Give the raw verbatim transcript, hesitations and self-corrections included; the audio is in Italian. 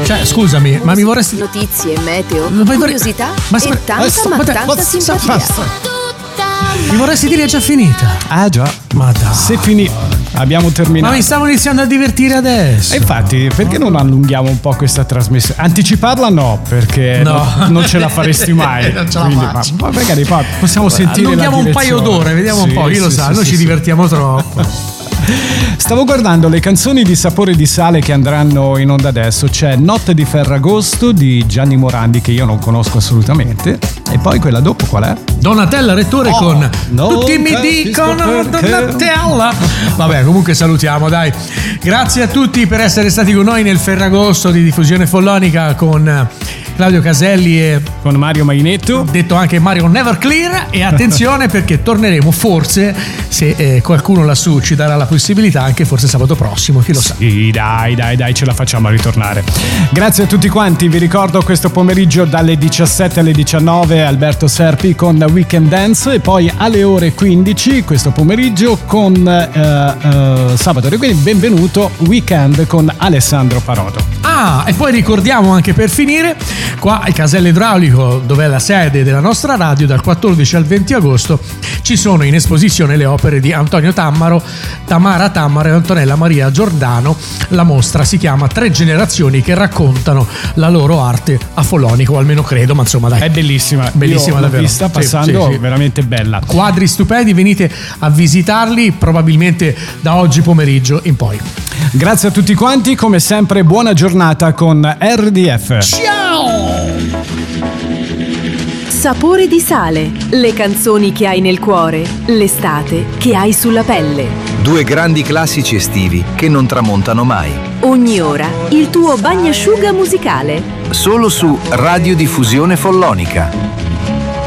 Cioè, scusami, ma mi vorresti... Notizie, meteo, Ma- curiosità ma- e ma- tanta ma- ma ma- tanta ma- simpatia. basta. Mi vorresti dire è già finita? Ah già. Ma dai. Se finì. Abbiamo terminato. Ma mi stavo iniziando a divertire adesso. E infatti, perché non allunghiamo un po' questa trasmissione? Anticiparla no, perché No. non, non ce la faresti mai. Non ce la Quindi, faccio. Ma, ma magari poi possiamo sentire la Allunghiamo un paio direzione. d'ore, vediamo un Sì, po'. Chi lo sì, sa, sì, noi sì, ci sì. divertiamo troppo. Stavo guardando le canzoni di Sapore di Sale che andranno in onda adesso. C'è Notte di Ferragosto di Gianni Morandi, che io non conosco assolutamente. E poi quella dopo qual è? Donatella Rettore Oh, con non Tutti mi capisco dicono perché. Donatella. Vabbè, comunque salutiamo, dai. Grazie a tutti per essere stati con noi nel Ferragosto di Diffusione Follonica con Claudio Caselli e Con Mario Mainetto. detto anche Mario Neverclear. E attenzione perché torneremo forse, se eh, qualcuno lassù ci darà la possibilità, anche forse sabato prossimo, chi lo sa. Sì, dai, dai, dai, ce la facciamo a ritornare. Grazie a tutti quanti. Vi ricordo questo pomeriggio dalle diciassette alle diciannove Alberto Serpi con Weekend Dance, e poi alle ore quindici questo pomeriggio con eh, eh, sabato e quindi benvenuto Weekend con Alessandro Parodo. Ah, e poi ricordiamo anche per finire, qua al Casello Idraulico, dove è la sede della nostra radio, dal quattordici al venti agosto ci sono in esposizione le opere di Antonio Tammaro, Tamara Tammaro e Antonella Maria Giordano. La mostra si chiama Tre generazioni che raccontano la loro arte a Folonico, almeno credo, ma insomma dai. È bellissima, Bellissima, io l'ho davvero. vista Sì, passando, sì, sì. veramente bella. Quadri stupendi, venite a visitarli probabilmente da oggi pomeriggio in poi. Grazie a tutti quanti, come sempre buona giornata con R D F. Ciao! Sapore di Sale, le canzoni che hai nel cuore, l'estate che hai sulla pelle. Due grandi classici estivi che non tramontano mai. Ogni ora il tuo bagnasciuga musicale. Solo su Radiodiffusione Follonica.